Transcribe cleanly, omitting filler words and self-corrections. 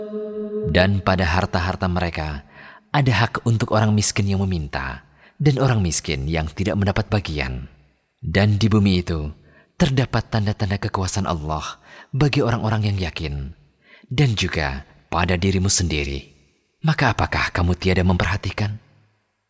Dan pada harta-harta mereka ada hak untuk orang miskin yang meminta dan orang miskin yang tidak mendapat bagian. Dan di bumi itu terdapat tanda-tanda kekuasaan Allah bagi orang-orang yang yakin, dan juga pada dirimu sendiri. Maka apakah kamu tiada memperhatikan?